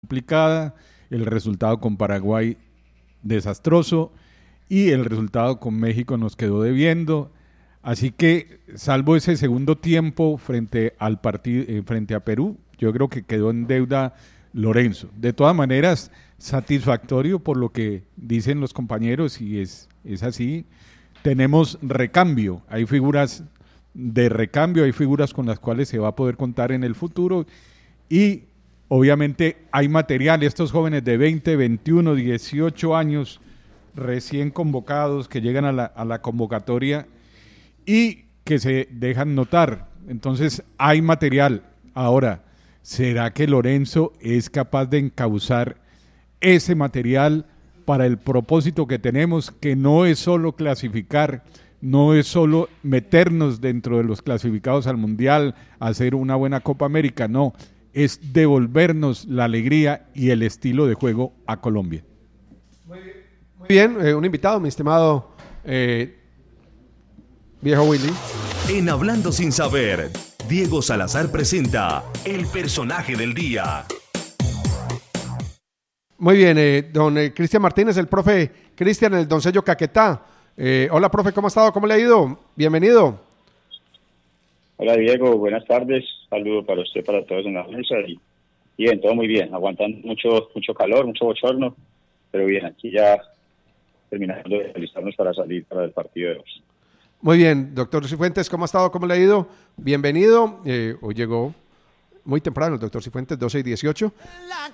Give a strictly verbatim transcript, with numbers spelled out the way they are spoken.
complicada, el resultado con Paraguay desastroso y el resultado con México nos quedó debiendo. Así que, salvo ese segundo tiempo frente al partido, eh, frente a Perú, yo creo que quedó en deuda Lorenzo. De todas maneras, satisfactorio por lo que dicen los compañeros, y es, es así. Tenemos recambio, hay figuras de recambio, hay figuras con las cuales se va a poder contar en el futuro y obviamente hay material. Estos jóvenes de veinte, veintiuno, dieciocho años recién convocados que llegan a la, a la convocatoria y que se dejan notar. Entonces hay material. Ahora, ¿será que Lorenzo es capaz de encauzar ese material para el propósito que tenemos, que no es solo clasificar, no es solo meternos dentro de los clasificados al Mundial, hacer una buena Copa América? No, es devolvernos la alegría y el estilo de juego a Colombia. Muy bien, muy bien eh, un invitado, mi estimado eh, viejo Willy. En Hablando Sin Saber, Diego Salazar presenta el personaje del día. Muy bien, eh, don eh, Cristian Martínez, el profe Cristian, el doncello Caquetá. Eh, hola, profe, ¿cómo ha estado? ¿Cómo le ha ido? Bienvenido. Hola, Diego, buenas tardes. Saludo para usted, para todos en la mesa. Y, y bien, todo muy bien. Aguantando mucho mucho calor, mucho bochorno, pero bien, aquí ya terminando de alistarnos para salir para el partido de hoy. Muy bien, doctor Cifuentes, ¿cómo ha estado? ¿Cómo le ha ido? Bienvenido. Eh, hoy llegó muy temprano el doctor Cifuentes, doce y dieciocho.